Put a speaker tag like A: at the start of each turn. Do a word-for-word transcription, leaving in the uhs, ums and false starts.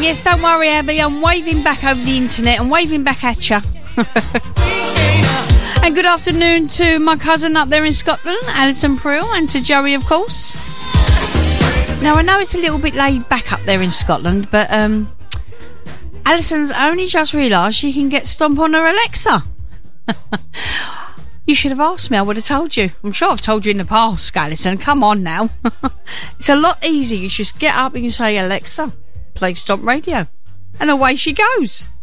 A: Yes, don't worry, Abby. I'm waving back over the internet. I'm waving back at you. And good afternoon to my cousin up there in Scotland, Alison Prill, and to Joey, of course. Now, I know it's a little bit laid back up there in Scotland, but um, Alison's only just realised she can get Stomp on her Alexa. You should have asked me, I would have told you. I'm sure I've told you in the past, Alison. Come on now. It's a lot easier. You just get up and you say, Alexa, play Stomp Radio. And away she goes.